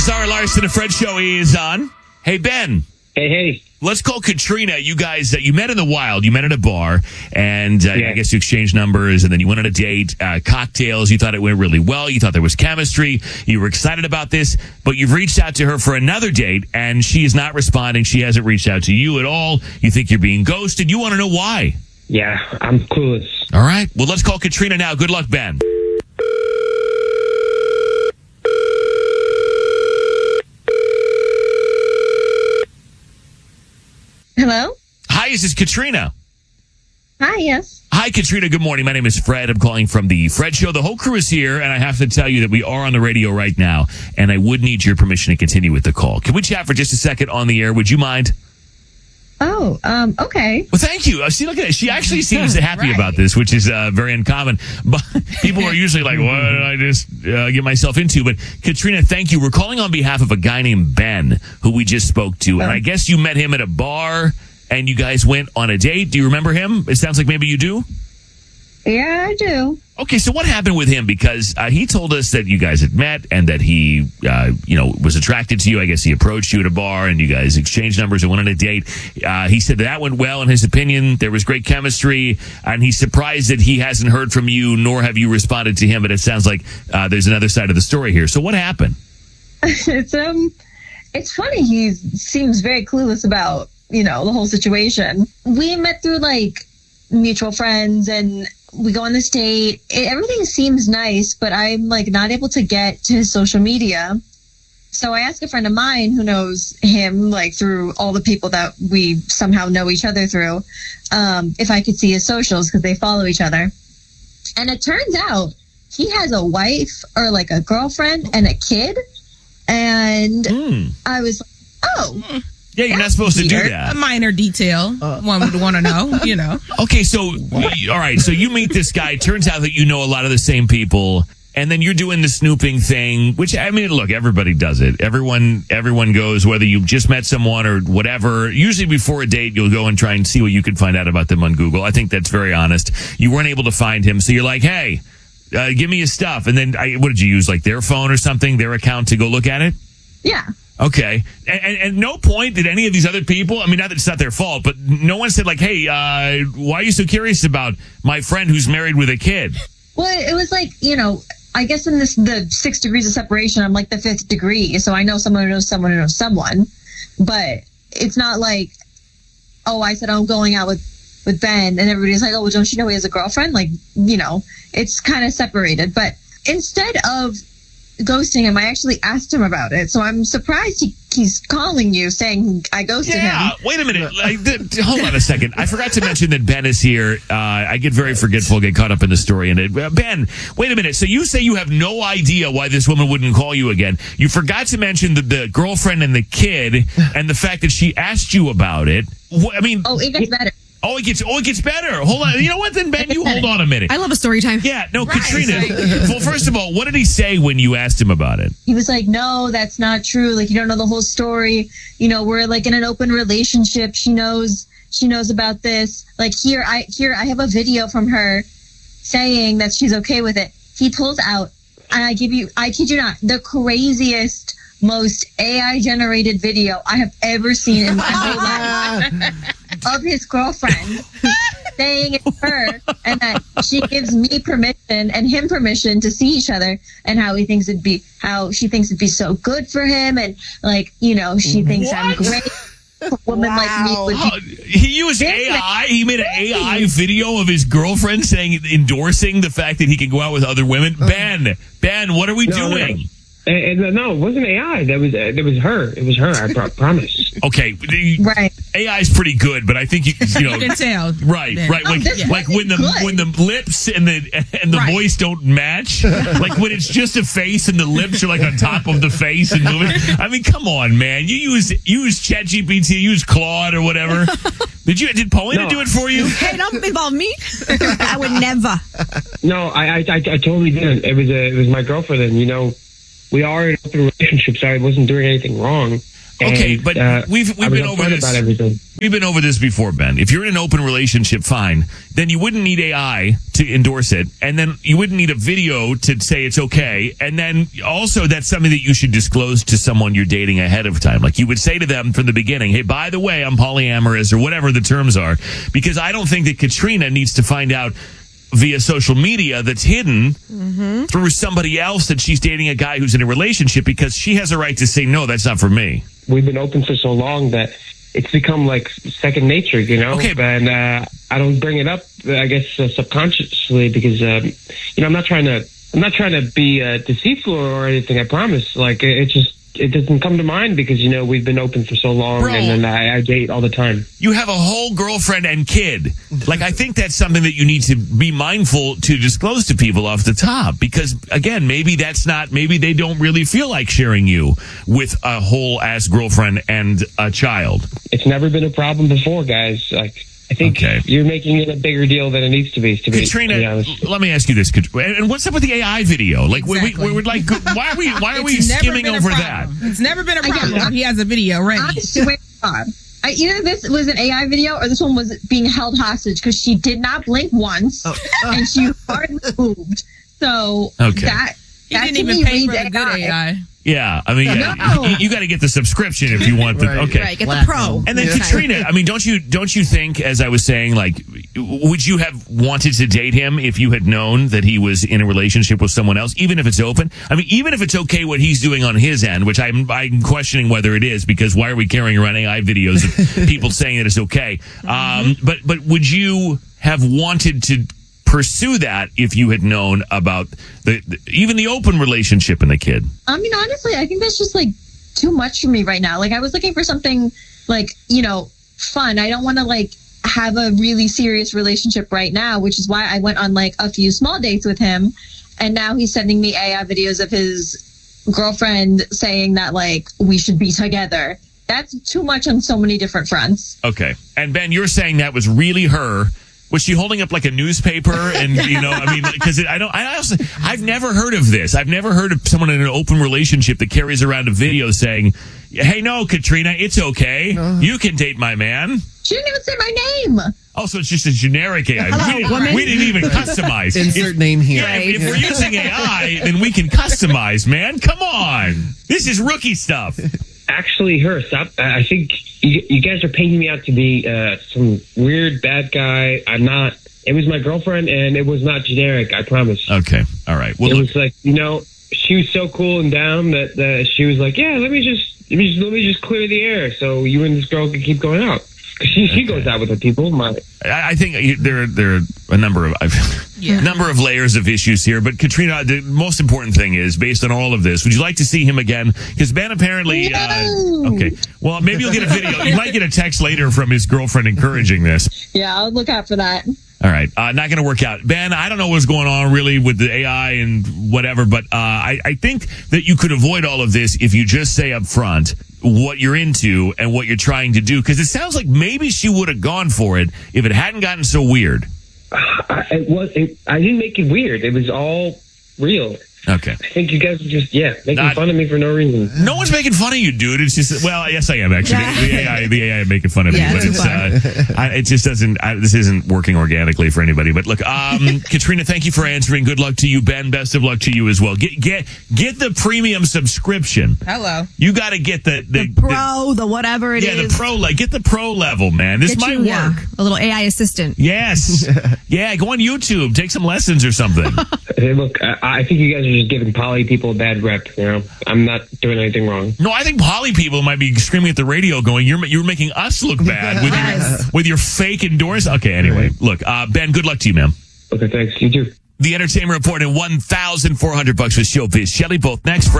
Sarah Larson, the Fred Show is on. Hey, Ben. Hey. Let's call Katrina. You guys, you met in the wild. You met at a bar, and I guess you exchanged numbers, and then you went on a date, cocktails. You thought it went really well. You thought there was chemistry. You were excited about this, but you've reached out to her for another date, and she is not responding. She hasn't reached out to you at all. You think you're being ghosted. You want to know why. Yeah, I'm clueless. All right. Well, let's call Katrina now. Good luck, Ben. Hello? Hi, is this Katrina? Hi, yes. Hi, Katrina. Good morning. My name is Fred. I'm calling from the Fred Show. The whole crew is here, and I have to tell you that we are on the radio right now, and I would need your permission to continue with the call. Can we chat for just a second on the air? Would you mind? Oh, okay. Well, thank you. See, look at it. She actually seems happy about this, which is very uncommon. But people are usually like, what did I just get myself into? But Katrina, thank you. We're calling on behalf of a guy named Ben, who we just spoke to. And I guess you met him at a bar, and you guys went on a date. Do you remember him? It sounds like maybe you do. Yeah, I do. Okay, so what happened with him? Because he told us that you guys had met and that he, was attracted to you. I guess he approached you at a bar and you guys exchanged numbers and went on a date. He said that went well in his opinion. There was great chemistry, and he's surprised that he hasn't heard from you, nor have you responded to him. But it sounds like there's another side of the story here. So what happened? It's funny. He seems very clueless about the whole situation. We met through mutual friends, and we go on this date. Everything seems nice, but I'm not able to get to his social media. So I asked a friend of mine who knows him through all the people that we somehow know each other through, if I could see his socials because they follow each other. And it turns out he has a wife or a girlfriend and a kid. And I was like, oh. Yeah, you're not supposed to do that. A minor detail. One would want to know, Okay, so, all right, so you meet this guy. Turns out that you know a lot of the same people, and then you're doing the snooping thing, which, I mean, look, everybody does it. Everyone goes, whether you've just met someone or whatever. Usually before a date, you'll go and try and see what you can find out about them on Google. I think that's very honest. You weren't able to find him, so you're like, hey, give me his stuff. And then, what did you use, their phone or something, their account to go look at it? Yeah. Okay. And no point did any of these other people, I mean, not that it's not their fault, but no one said hey, why are you so curious about my friend who's married with a kid? Well, it was I guess in the 6 degrees of separation, I'm the 5th degree. So I know someone who knows someone who knows someone, but it's not I said I'm going out with Ben and everybody's like, oh, well, don't you know he has a girlfriend? It's kind of separated, but instead of ghosting him, I actually asked him about it. So I'm surprised he's calling you saying I ghosted him. Yeah, wait a minute. Hold on a second. I forgot to mention that Ben is here. I get very forgetful, get caught up in the story. And Ben, wait a minute. So you say you have no idea why this woman wouldn't call you again. You forgot to mention the girlfriend and the kid and the fact that she asked you about it. I mean... Oh, it gets better. Oh, it gets better. Hold on. You know what, then, Ben? You hold on a minute. I love a story time. Yeah, no, right. Katrina. Well, first of all, what did he say when you asked him about it? He was like, no, that's not true. You don't know the whole story. We're in an open relationship. She knows about this. Here I have a video from her saying that she's okay with it. He pulls out, and I kid you not, the craziest, most AI-generated video I have ever seen in my whole life of his girlfriend saying it's her and that she gives me permission and him permission to see each other and how she thinks it'd be so good for him and she thinks I'm great. A woman like me would be. He used AI. He made an AI video of his girlfriend endorsing the fact that he can go out with other women. Ben, what are we doing? No, it wasn't AI. That was her. It was her. I promise. Okay, right. AI is pretty good, but I think you can tell. Right. When the lips and the voice don't match, when it's just a face and the lips are on top of the face and moving. I mean, come on, man. You use ChatGPT, use Claude or whatever. Did Paulina do it for you? Hey, don't involve me. I would never. No, I totally didn't. It was my girlfriend, and we are in an open relationship, so I wasn't doing anything wrong. Okay, And, but we've I was been over upfront this. about everything. We've been over this before, Ben. If you're in an open relationship, fine. Then you wouldn't need AI to endorse it. And then you wouldn't need a video to say it's okay. And then also that's something that you should disclose to someone you're dating ahead of time. Like you would say to them from the beginning, hey, by the way, I'm polyamorous or whatever the terms are. Because I don't think that Katrina needs to find out via social media that's hidden through somebody else that she's dating a guy who's in a relationship, because she has a right to say, no, that's not for me. We've been open for so long that it's become like second nature, you know? Okay. And I don't bring it up, I guess, subconsciously because, you know, I'm not trying to be deceitful or anything, I promise. Like, it doesn't come to mind because, you know, we've been open for so long. Bro. And then I date all the time. You have a whole girlfriend and kid. Like, I think that's something that you need to be mindful to disclose to people off the top. Because, again, maybe they don't really feel like sharing you with a whole ass girlfriend and a child. It's never been a problem before, guys. Like, I think you're making it a bigger deal than it needs to be. Katrina, to be honest. let me ask you this. And what's up with the AI video? Like, Exactly. we would like, why are we It's never skimming been a over problem. that? It's never been a problem. He has a video ready. I swear to God. Either this was an AI video or this one was being held hostage because she did not blink once and she hardly moved. So that He that didn't to even me pay for reads the good AI. Yeah, I mean, No. you got to get the subscription if you want the. Okay, Right, get the pro. And then Katrina, I mean, don't you think, as I was saying, like, would you have wanted to date him if you had known that he was in a relationship with someone else, even if it's open? I mean, even if it's okay what he's doing on his end, which I'm questioning whether it is, because why are we carrying around AI videos of people saying that it's okay? But would you have wanted to pursue that if you had known about even the open relationship and the kid? I mean, honestly, I think that's just like too much for me right now. Like, I was looking for something like, you know, fun. I don't want to like have a really serious relationship right now, which is why I went on like a few small dates with him. And now he's sending me AI videos of his girlfriend saying that like we should be together. That's too much on so many different fronts. Okay. And Ben, you're saying that was really her. Was she holding up like a newspaper? And, you know, I mean, because I've never heard of this. I've never heard of someone in an open relationship that carries around a video saying, hey, no, Katrina, it's okay. You can date my man. She didn't even say my name. Also, it's just a generic AI. Hello, We didn't even customize. Insert name here. Yeah, if we're using AI, then we can customize, man. Come on. This is rookie stuff. Actually, her. Stop. I think you guys are painting me out to be some weird bad guy. I'm not. It was my girlfriend, and it was not generic. I promise. Okay. All right. Well, It look, was like, you know, she was so cool and down that she was like, yeah, let me just clear the air so you and this girl can keep going out. Because she goes out with her people. I think there are a number of layers of issues here. But Katrina, the most important thing is, based on all of this, would you like to see him again? Because Ben apparently. No. Okay. Well, maybe you'll get a video. You might get a text later from his girlfriend encouraging this. Yeah, I'll look out for that. All right. Not going to work out. Ben, I don't know what's going on really with the AI and whatever, but I think that you could avoid all of this if you just say up front what you're into and what you're trying to do. Because it sounds like maybe she would have gone for it if it hadn't gotten so weird. I didn't make it weird. It was all real. Okay. I think you guys are just making fun of me for no reason. No one's making fun of you, dude. It's just, well, yes, I am actually. The AI making fun of me, but it just doesn't. This isn't working organically for anybody. But look, Katrina, thank you for answering. Good luck to you, Ben. Best of luck to you as well. Get the premium subscription. Hello. You got to get the pro, the whatever it is. Yeah, the pro. Like, get the pro level, man. This might work. Yeah, a little AI assistant. Yes. Yeah, go on YouTube. Take some lessons or something. Hey, look, I think you guys are just giving poly people a bad rep. You know, I'm not doing anything wrong. No, I think poly people might be screaming at the radio going, you're making us look bad with your fake endorsement. Okay, anyway, look, Ben, good luck to you, man. Okay, thanks. You too. The Entertainment Report and $1,400 with Showbiz. Shelley, both next.